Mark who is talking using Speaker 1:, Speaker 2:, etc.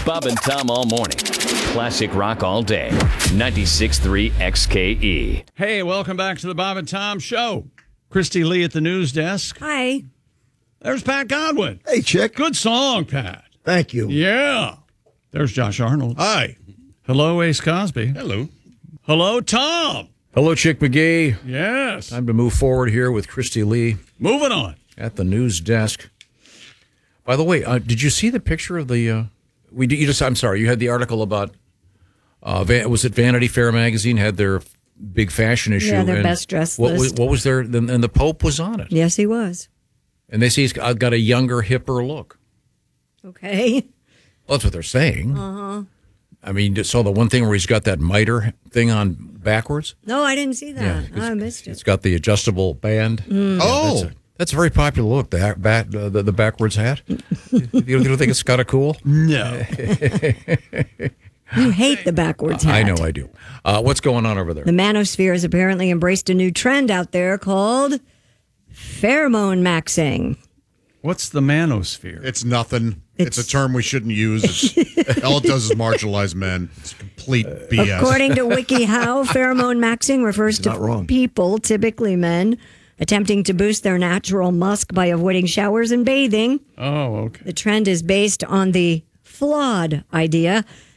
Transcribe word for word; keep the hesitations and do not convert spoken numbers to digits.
Speaker 1: Bob and Tom all morning. Classic rock all day. ninety-six point three X K E.
Speaker 2: Hey, welcome back to the Bob and Tom Show. Christy Lee at the news desk.
Speaker 3: Hi.
Speaker 2: There's Pat Godwin.
Speaker 4: Hey, Chick.
Speaker 2: Good song, Pat.
Speaker 4: Thank you.
Speaker 2: Yeah. There's Josh Arnold.
Speaker 4: Hi.
Speaker 2: Hello, Ace Cosby.
Speaker 5: Hello.
Speaker 2: Hello, Tom.
Speaker 5: Hello, Chick McGee.
Speaker 2: Yes.
Speaker 5: Time to move forward here with Christy Lee
Speaker 2: Moving on.
Speaker 5: at the news desk. By the way, uh, did you see the picture of the? Uh, we you just. I'm sorry. You had the article about. Uh, Van, was it Vanity Fair magazine had their big fashion issue?
Speaker 3: Yeah, their
Speaker 5: and
Speaker 3: best dressed
Speaker 5: what was,
Speaker 3: list.
Speaker 5: what was their? And the Pope was on it.
Speaker 3: Yes, he was.
Speaker 5: And they say he's got got a younger, hipper look.
Speaker 3: Okay.
Speaker 5: Well, that's what they're saying. Uh-huh. I mean, you saw the one thing where he's got that miter thing on backwards?
Speaker 3: No, I didn't see that.
Speaker 5: Yeah,
Speaker 3: I missed
Speaker 5: It's
Speaker 3: it.
Speaker 5: got the adjustable band.
Speaker 3: Mm.
Speaker 5: Yeah,
Speaker 4: Oh.
Speaker 5: That's a, that's a very popular look, the, hat- bat, uh, the, the backwards hat. you, don't, you don't think it's kind of cool?
Speaker 2: No.
Speaker 3: You hate the backwards hat.
Speaker 5: I know I do. Uh, what's going on over there?
Speaker 3: The manosphere has apparently embraced a new trend out there called pheromone maxing.
Speaker 2: What's the manosphere?
Speaker 6: It's nothing. It's,
Speaker 3: It's-
Speaker 6: a term we shouldn't use. It's, all it does is marginalize men. It's complete B S.
Speaker 3: According to WikiHow, pheromone maxing refers
Speaker 4: He's not
Speaker 3: to
Speaker 4: wrong.
Speaker 3: people, typically men, attempting to boost their natural musk by avoiding showers and bathing.
Speaker 2: Oh, okay.
Speaker 3: The trend is based on the flawed idea